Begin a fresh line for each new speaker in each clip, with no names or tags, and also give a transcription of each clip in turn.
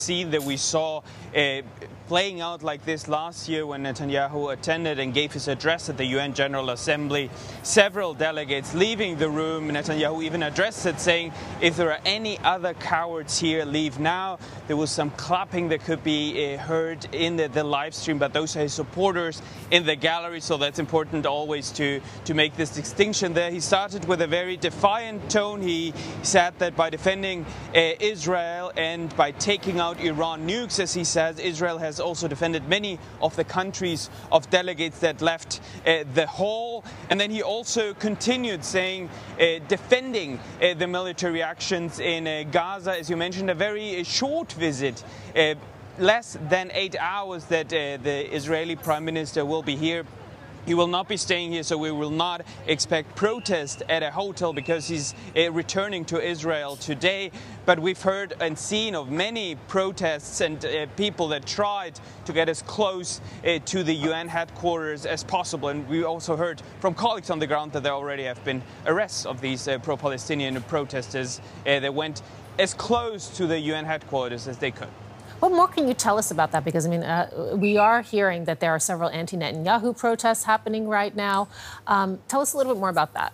scene that we saw playing out like this last year when Netanyahu attended and gave his address at the UN General Assembly. Several delegates leaving the room. Netanyahu even addressed it, saying, if there are any other cowards here, leave now. There was some clapping that could be heard in the live stream, but those are his supporters in the gallery, so that's important always to make this distinction there. He started with a very defiant tone. He said that by defending Israel and by taking out Iran nukes, as he says, Israel has also defended many of the countries of delegates that left the hall. And then he also continued saying, defending the military actions in Gaza. As you mentioned, a very short visit, less than 8 hours that the Israeli Prime Minister will be here. He will not be staying here, so we will not expect protest at a hotel because he's returning to Israel today. But we've heard and seen of many protests and people that tried to get as close to the UN headquarters as possible. And we also heard from colleagues on the ground that there already have been arrests of these pro-Palestinian protesters that went as close to the UN headquarters as they could.
What more can you tell us about that? Because, I mean, we are hearing that there are several anti-Netanyahu protests happening right now. Tell us a little bit more about that.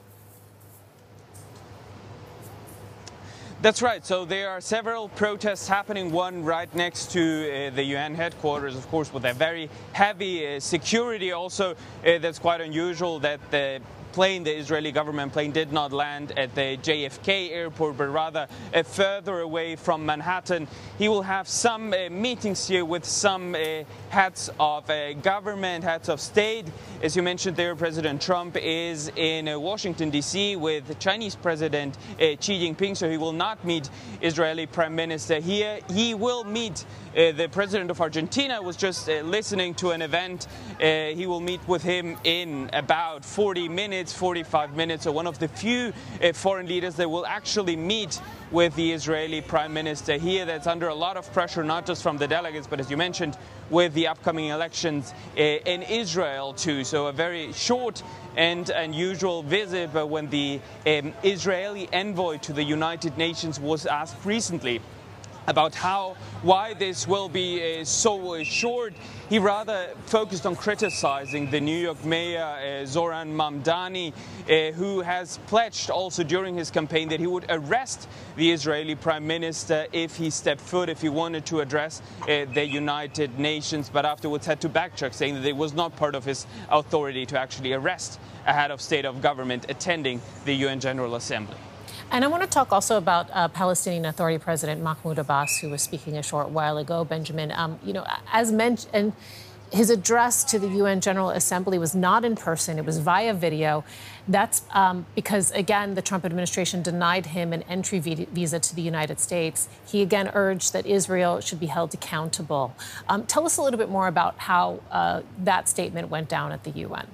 That's right. So there are several protests happening, one right next to the UN headquarters, of course, with a very heavy security. Also, that's quite unusual that the Israeli government plane did not land at the JFK airport, but rather further away from Manhattan. He will have some meetings here with some heads of government, heads of state. As you mentioned there, President Trump is in Washington, D.C. with Chinese President Xi Jinping, so he will not meet Israeli Prime Minister here. He will meet the President of Argentina. Was just listening to an event. He will meet with him in about 40 minutes. 45 minutes, so one of the few foreign leaders that will actually meet with the Israeli Prime Minister here. That's under a lot of pressure, not just from the delegates, but as you mentioned, with the upcoming elections in Israel too. So a very short and unusual visit, but when the Israeli envoy to the United Nations was asked recently about why this will be so short, he rather focused on criticizing the New York mayor, Zoran Mamdani, who has pledged also during his campaign that he would arrest the Israeli Prime Minister if he stepped foot, if he wanted to address the United Nations, but afterwards had to backtrack, saying that it was not part of his authority to actually arrest a head of state of government attending the UN General Assembly.
And I want to talk also about Palestinian Authority President Mahmoud Abbas, who was speaking a short while ago, Benjamin. You know, as mentioned, his address to the UN General Assembly was not in person. It was via video. That's because, again, the Trump administration denied him an entry visa to the United States. He again urged that Israel should be held accountable. Tell us a little bit more about how that statement went down at the UN.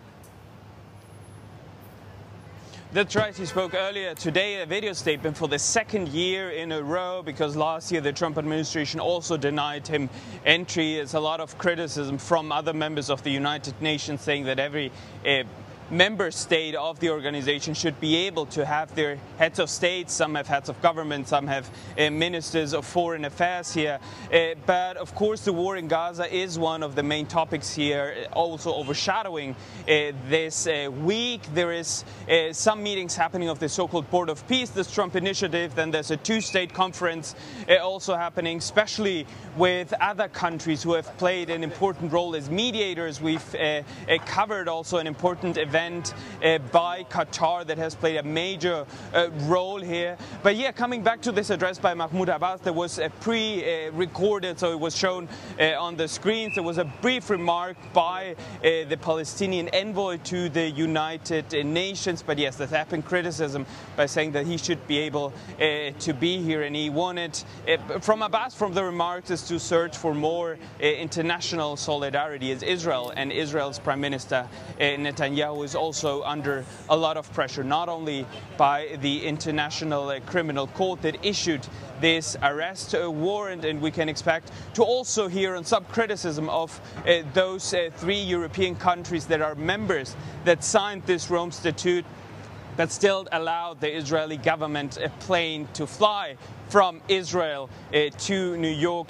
That's right. He spoke earlier today, a video statement for the second year in a row, because last year the Trump administration also denied him entry. There's a lot of criticism from other members of the United Nations saying that every member state of the organization should be able to have their heads of state. Some have heads of government, some have ministers of foreign affairs here. But of course the war in Gaza is one of the main topics here, also overshadowing this week. There is some meetings happening of the so-called Board of Peace, this Trump initiative. Then there's a two-state conference also happening, especially with other countries who have played an important role as mediators. We've covered also an important event by Qatar that has played a major role here. But yeah, coming back to this address by Mahmoud Abbas, there was a pre-recorded, so it was shown on the screens. There was a brief remark by the Palestinian envoy to the United Nations. But yes, there's happened criticism by saying that he should be able to be here, and he wanted from Abbas, from the remarks, is to search for more international solidarity, as Israel and Israel's Prime Minister Netanyahu is also under a lot of pressure, not only by the International Criminal Court that issued this arrest warrant, and we can expect to also hear on some criticism of those three European countries that are members that signed this Rome Statute that still allowed the Israeli government a plane to fly from Israel to New York.